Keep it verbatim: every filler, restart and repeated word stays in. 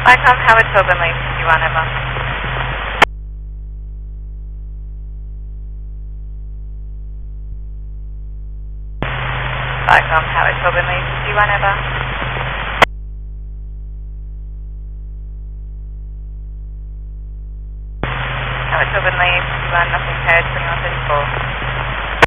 Icon Howard Tobin, Lane fifty-one, Emma. Icon Howard Tobin, Lane fifty-one, Emma. Howard Tobin, Lane fifty-one, nothing heard, twenty-one thirty-four.